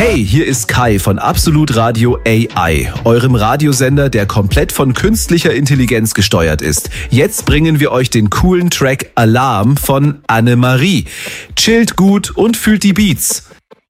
Hey, hier ist Kai von Absolut Radio AI, eurem Radiosender, der komplett von künstlicher Intelligenz gesteuert ist. Jetzt bringen wir euch den coolen Track Alarm von Annemarie. Chillt gut und fühlt die Beats.